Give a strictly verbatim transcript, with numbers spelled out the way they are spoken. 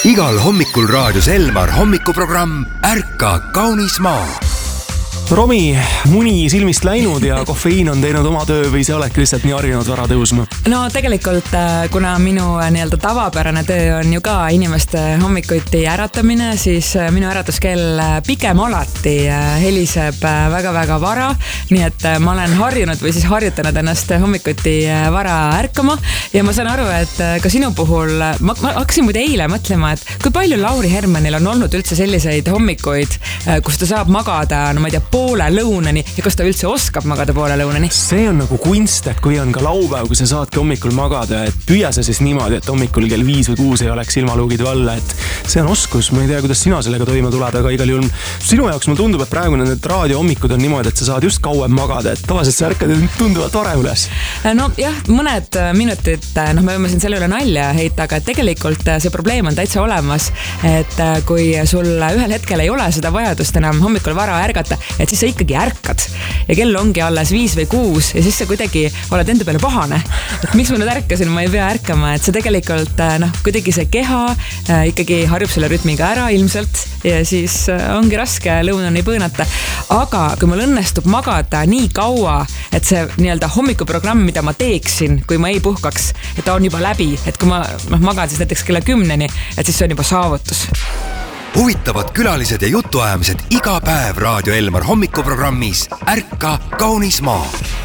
Igal hommikul raadios Elmar hommikuprogramm Ärka kaunis maa. Romi, muni silmist läinud ja kofeiin on teinud oma töö või see oled lihtsalt nii harjunud vara tõusma? No tegelikult, kuna minu nii-öelda tavapärane töö on ju ka inimeste hommikuti äratamine, siis minu äratuskell pigem alati heliseb väga-väga vara. Nii et ma olen harjunud või siis harjutanud ennast hommikuti vara ärkama ja ma saan aru, et ka sinu puhul, ma, ma hakkasin muide eile mõtlema, et kui palju Lauri Hermanil on olnud üldse selliseid hommikuid, kus ta saab magada, no ma ei tea, poole lõunani ja kas ta üldse oskab magada poole lõunani? See on nagu kunst, et kui on ka laupäev, kui sa saadki hommikul magada, et püüa sa siis niimoodi, et hommikul kell viis või kuus ei oleks silmaluugid valla, et see on oskus. Ma ei tea, kuidas sina sellega toime tuled, aga igal juhul sinu jaoks mul tundub, et praegu need raadio hommikud on niimoodi, et sa saad just kauem magada, et tavaliselt sa ärkad tunduvalt varem üles. No jah, mõned minutid, noh me võime siin selle üle nalja heita, aga tegelikult see probleem on täitsa olemas, et kui sul ühel hetkel ei ole seda vajadust enam hommikul vara ärgata, et siis sa ikkagi ärkad ja kell ongi alles viis või kuus ja siis sa kuidagi oled enda peale pahane, et miks ma nüüd ärkasin, ma ei pea ärkama, et see tegelikult noh, kuidagi see keha äh, ikkagi harjub selle rütmiga ära ilmselt ja siis äh, ongi raske lõunani põõnata, aga kui mul õnnestub magada nii kaua, et see nii-öelda hommikuprogramm, mida ma teeksin, kui ma ei puhkaks, et ta on juba läbi, et kui ma noh, magan siis näiteks kella kümneni, et siis see on juba saavutus. Huvitavad külalised ja jutuajamised iga päev raadio Elmar hommikuprogrammis Ärka kaunis maa.